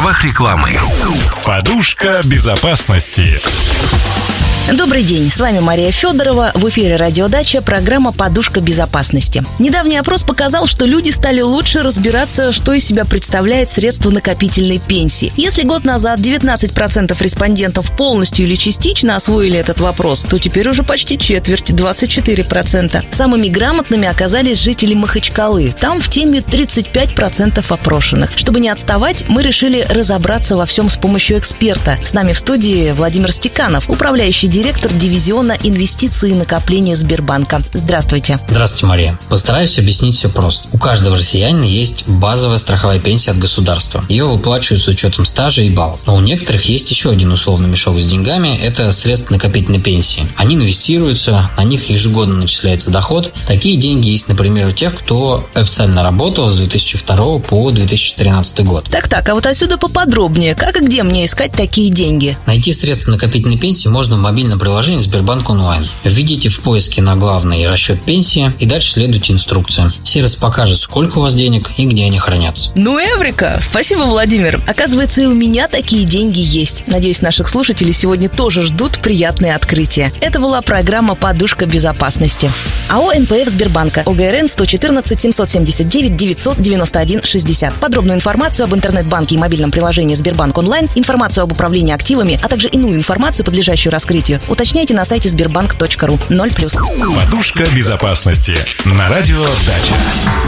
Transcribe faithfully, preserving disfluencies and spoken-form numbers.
правах рекламы. Подушка безопасности. Добрый день, с вами Мария Федорова. В эфире «Радиодача», программа «Подушка безопасности». Недавний опрос показал, что люди стали лучше разбираться, что из себя представляет средство накопительной пенсии. Если год назад девятнадцать процентов респондентов полностью или частично освоили этот вопрос, то теперь уже почти четверть, двадцать четыре процента. Самыми грамотными оказались жители Махачкалы. Там в теме тридцать пять процентов опрошенных. Чтобы не отставать, мы решили разобраться во всем с помощью эксперта. С нами в студии Владимир Стеканов, управляющий директор дивизиона инвестиций и накопления Сбербанка. Здравствуйте. Здравствуйте, Мария. Постараюсь объяснить все просто. У каждого россиянина есть базовая страховая пенсия от государства. Ее выплачивают с учетом стажа и баллов. Но у некоторых есть еще один условный мешок с деньгами. Это средства накопительной пенсии. Они инвестируются, на них ежегодно начисляется доход. Такие деньги есть, например, у тех, кто официально работал с две тысячи второго по две тысячи тринадцатый год. Так-так, а вот отсюда поподробнее. Как и где мне искать такие деньги? Найти средства накопительной пенсии можно в мобильном приложении Сбербанк онлайн. Введите в поиске на главный расчет пенсии и дальше следуйте инструкциям. Сервис покажет, сколько у вас денег и где они хранятся. Ну, эврика! Спасибо, Владимир. Оказывается, и у меня такие деньги есть. Надеюсь, наших слушателей сегодня тоже ждут приятные открытия. Это была программа «Подушка безопасности». АО эн пэ эф Сбербанка, о гэ эр эн сто четырнадцать семьсот семьдесят девять девятьсот девяносто один шестьдесят. Подробную информацию об интернет-банке и мобильном приложении Сбербанк онлайн, информацию об управлении активами, а также иную информацию, подлежащую раскрытию, уточняйте на сайте сбербанк точка ру. ноль плюс. Подушка безопасности на радио «Дача».